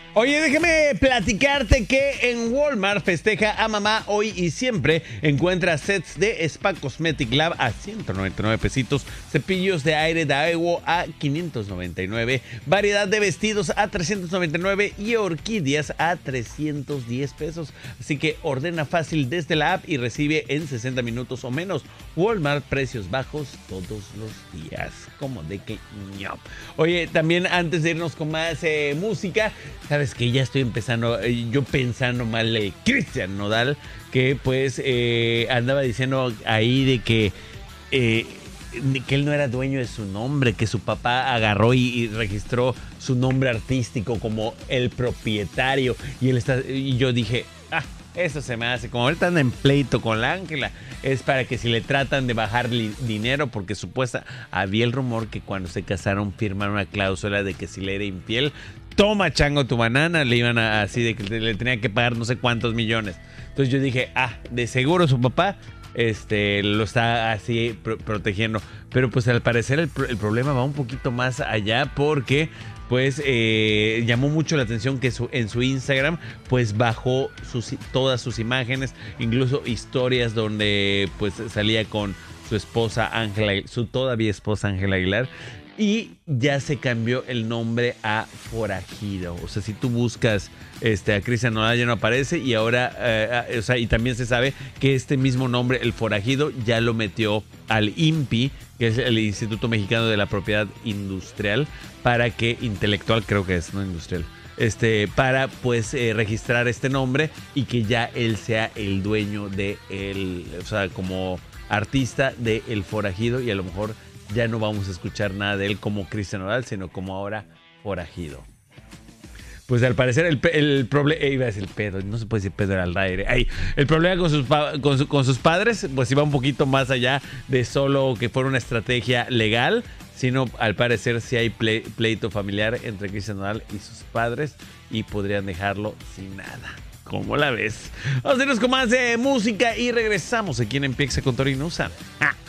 Oye, déjame platicarte que en Walmart festeja a mamá hoy y siempre. Encuentra sets de Spa Cosmetic Lab a 199 pesitos, cepillos de aire Daewoo a 599, variedad de vestidos a 399 y orquídeas a 310 pesos. Así que ordena fácil desde la app y recibe en 60 minutos o menos. Walmart, precios bajos todos los días. Como de que no. Oye, también antes de irnos con más música, sabes que ya estoy empezando, yo pensando mal de Cristian Nodal, que pues andaba diciendo ahí de que él no era dueño de su nombre, que su papá agarró y registró su nombre artístico como el propietario. Y yo dije, eso se me hace, como ahorita anda en pleito con la Ángela, es para que si le tratan de bajar dinero, porque había el rumor que cuando se casaron firmaron una cláusula de que si le era infiel, toma chango tu banana, le iban así de que le tenía que pagar no sé cuántos millones. Entonces yo dije, de seguro su papá lo está así protegiendo. Pero pues al parecer el problema va un poquito más allá, porque pues llamó mucho la atención que en su Instagram pues bajó todas sus imágenes, incluso historias donde pues salía con su esposa Ángela, su todavía esposa Ángela Aguilar. Y ya se cambió el nombre a Forajido. O sea, si tú buscas a Cristian Nodal ya no aparece. Y ahora, y también se sabe que este mismo nombre, el Forajido, ya lo metió al INPI, que es el Instituto Mexicano de la Propiedad Industrial, intelectual creo que es, no industrial. Para pues registrar este nombre y que ya él sea el dueño de él, o sea, como artista de El Forajido, y a lo mejor ya no vamos a escuchar nada de él como Cristian Nodal, sino como ahora Forajido. Pues al parecer el problema, iba a decir pedo, no se puede decir pedo al aire. El problema con sus padres, pues iba un poquito más allá de solo que fuera una estrategia legal, sino al parecer sí hay pleito familiar entre Cristian Nodal y sus padres y podrían dejarlo sin nada. ¿Cómo la ves? Vamos a irnos con más de música y regresamos aquí en Empieza con Tori Nusa.